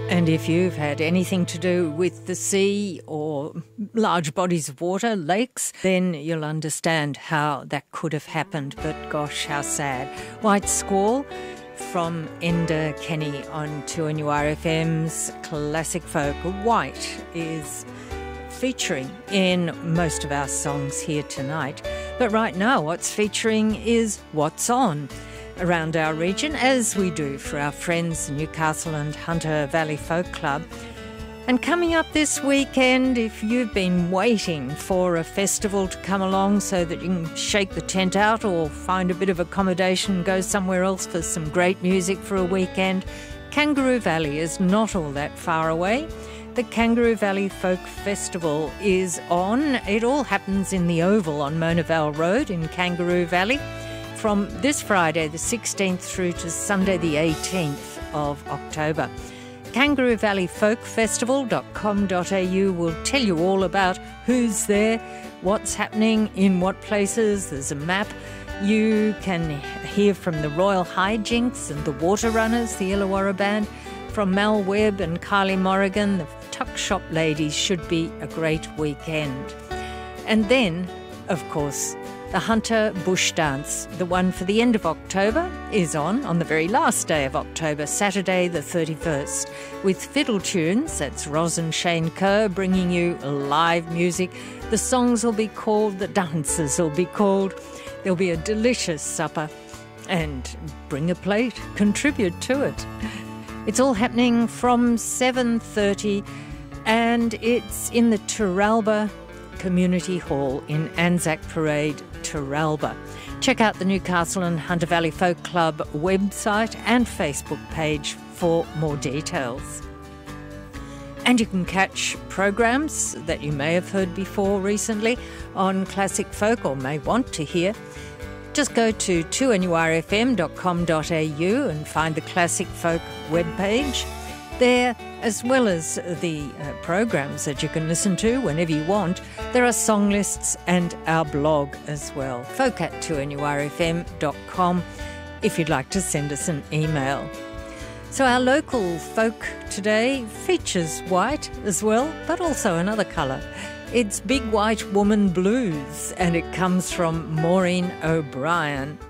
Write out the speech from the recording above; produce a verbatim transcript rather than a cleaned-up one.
And if you've had anything to do with the sea or large bodies of water, lakes, then you'll understand how that could have happened. But gosh, how sad. White Squall from Enda Kenny on two N U R F M's Classic Folk. White is featuring in most of our songs here tonight. But right now what's featuring is What's On around our region, as we do for our friends the Newcastle and Hunter Valley Folk Club. And coming up this weekend, if you've been waiting for a festival to come along so that you can shake the tent out or find a bit of accommodation and go somewhere else for some great music for a weekend, Kangaroo Valley is not all that far away. The Kangaroo Valley Folk Festival is on. It all happens in the Oval on Mona Vale Road in Kangaroo Valley from this Friday the sixteenth through to Sunday the eighteenth of October. kangaroo valley folk festival dot com dot a u will tell you all about who's there, what's happening, in what places. There's a map. You can hear from the Royal Hijinks and the Water Runners, the Illawarra Band, from Mal Webb and Kylie Morrigan. The Tuck Shop Ladies. Should be a great weekend. And then, of course, the Hunter Bush Dance, the one for the end of October, is on on the very last day of October, Saturday the thirty-first, with fiddle tunes. That's Ros and Shane Kerr bringing you live music. The songs will be called, the dances will be called. There'll be a delicious supper, and bring a plate, contribute to it. It's all happening from seven thirty, and it's in the Turalba Community Hall in Anzac Parade, Turalba. Check out the Newcastle and Hunter Valley Folk Club website and Facebook page for more details. And you can catch programs that you may have heard before recently on Classic Folk or may want to hear. Just go to two N U R F M dot com dot a u and find the Classic Folk webpage. There, as well as the uh, programs that you can listen to whenever you want, there are song lists and our blog as well. folk at two N U R F M dot com if you'd like to send us an email. So our local folk today features white as well, but also another colour. It's Big White Woman Blues, and it comes from Maureen O'Brien.